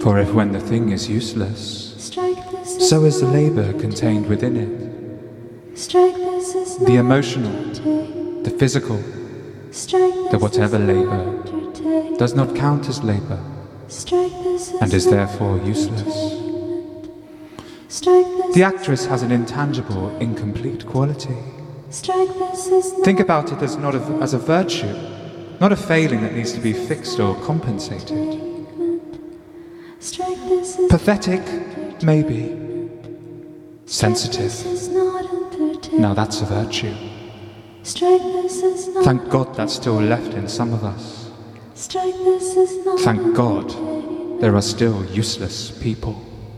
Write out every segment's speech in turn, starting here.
For if when the thing is useless, so is the labour contained within it. The emotional, the physical, the whatever labour does not count as labour and is therefore useless. The actress has an intangible, incomplete quality. Think about it as not as a virtue, not a failing that needs to be fixed or compensated. Pathetic, maybe. Sensitive. Now that's a virtue. Thank God that's still left in some of us. Thank God there are still useless people.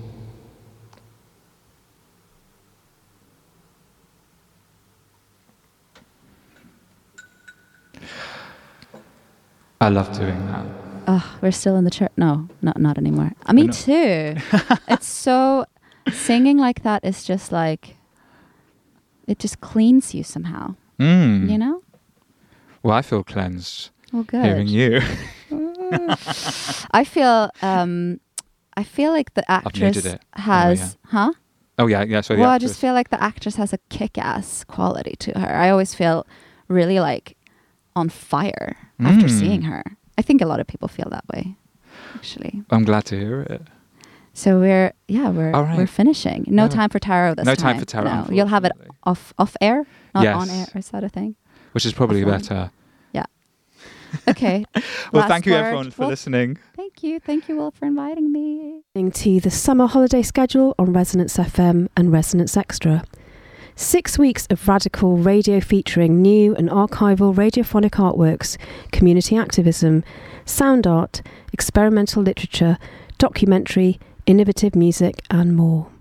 I love doing that. Oh, we're still in the church. No, not anymore. Me too. It's so, singing like that is just like, it just cleans you somehow. You know? Well, I feel cleansed. Well, good. Hearing you. I feel like the actress has, huh? Oh yeah. So I just feel like the actress has a kick-ass quality to her. I always feel really like on fire after seeing her. I think a lot of people feel that way, actually. I'm glad to hear it. So we're finishing. No time for tarot this time. No time for tarot. No. You'll have it off air, not on air. Is that a thing? Which is probably better. Yeah. Okay. Well, thank you everyone for listening. Thank you all for inviting me. To the summer holiday schedule on Resonance FM and Resonance Extra. 6 weeks of radical radio featuring new and archival radiophonic artworks, community activism, sound art, experimental literature, documentary, innovative music and more.